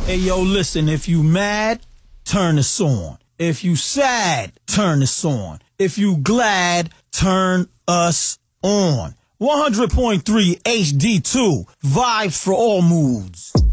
Hey, yo, listen, if you mad, turn this on. If you sad, turn this on. If you glad, turn us on. 100.3 HD2, vibes for all moods.